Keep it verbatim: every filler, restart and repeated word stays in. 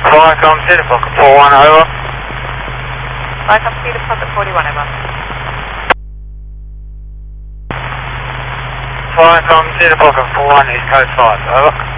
Viacom City Pocket four one, over. Viacom City Pocket forty-one, over. Viacom City Pocket four one, East Coast five, over.